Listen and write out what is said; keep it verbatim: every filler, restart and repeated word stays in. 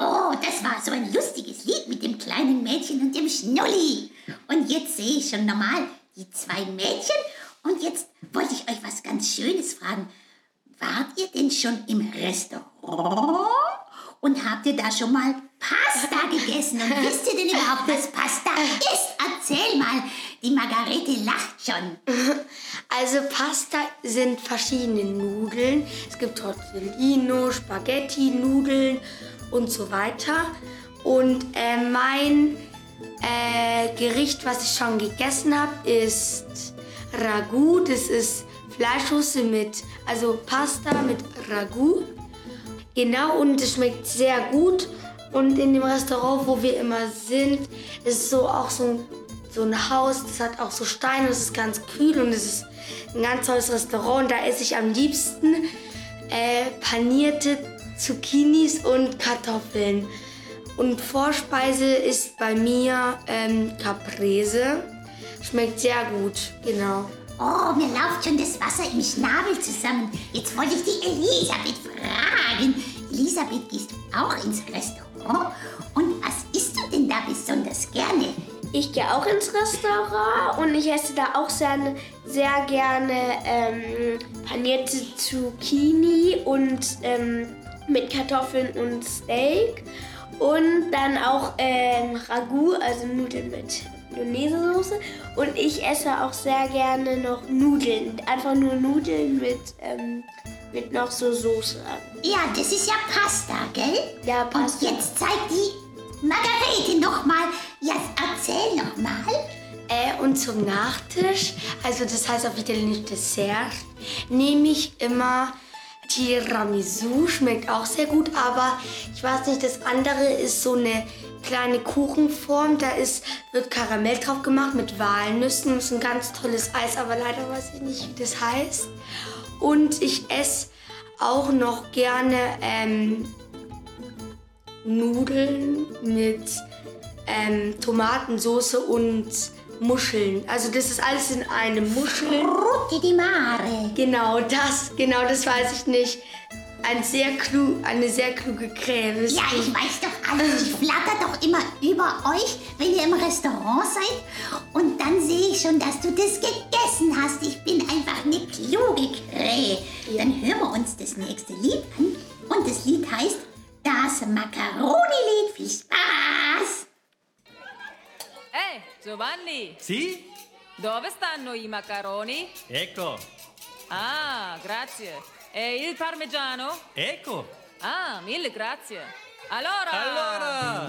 Oh, das war so ein lustiges Lied mit dem kleinen Mädchen und dem Schnulli. Und jetzt sehe ich schon normal die zwei Mädchen. Und jetzt wollte ich euch was ganz Schönes fragen. Wart ihr denn schon im Restaurant? Und habt ihr da schon mal Pasta gegessen? Und wisst ihr denn überhaupt, was Pasta ist? Erzähl mal, die Margarete lacht schon. Also Pasta sind verschiedene Nudeln. Es gibt Tortellino, Spaghetti, Nudeln und so weiter. Und äh, mein äh, Gericht, was ich schon gegessen habe, ist Ragout. Das ist Fleischsoße mit, also Pasta mit Ragout. Genau, und es schmeckt sehr gut. Und in dem Restaurant, wo wir immer sind, ist so auch so ein, so ein Haus, das hat auch so Steine, das ist ganz kühl und es ist ein ganz tolles Restaurant. Und da esse ich am liebsten äh, panierte Zucchinis und Kartoffeln. Und Vorspeise ist bei mir ähm, Caprese. Schmeckt sehr gut, genau. Oh, mir läuft schon das Wasser im Schnabel zusammen. Jetzt wollte ich die Elisabeth fragen. Elisabeth, gehst du auch ins Restaurant? Und was isst du denn da besonders gerne? Ich gehe auch ins Restaurant und ich esse da auch sehr, sehr gerne ähm, panierte Zucchini und ähm, mit Kartoffeln und Steak. Und dann auch ähm, Ragout, also Nudeln mit Mayonnaise-Soße. Und ich esse auch sehr gerne noch Nudeln. Einfach nur Nudeln mit, ähm, mit noch so Soße. Ja, das ist ja Pasta, gell? Ja, Pasta. Und jetzt zeigt die Margarete nochmal. Ja, erzähl nochmal. Äh, und zum Nachtisch, also das heißt auf Italienisch Dessert, nehme ich immer Tiramisu, schmeckt auch sehr gut, aber ich weiß nicht, das andere ist so eine kleine Kuchenform, da ist, wird Karamell drauf gemacht mit Walnüssen, das ist ein ganz tolles Eis, aber leider weiß ich nicht, wie das heißt. Und ich esse auch noch gerne ähm, Nudeln mit ähm, Tomatensauce und Muscheln. Also das ist alles in einem Muscheln. Frutti di mare. Genau das, genau das weiß ich nicht. Ein sehr klug, eine sehr kluge Krähe. Ja, ich weiß doch alles. Ich flatter doch immer über euch, wenn ihr im Restaurant seid. Und dann sehe ich schon, dass du das gegessen hast. Ich bin einfach eine kluge Krähe. Ja. Dann hören wir uns das nächste Lied an. Und das Lied heißt Das Macaroni-Lied. Viel Spaß! Ehi, Giovanni! Sì? Dove stanno i macaroni? Ecco. Ah, grazie. E il parmigiano? Ecco. Ah, mille grazie. Allora... Allora...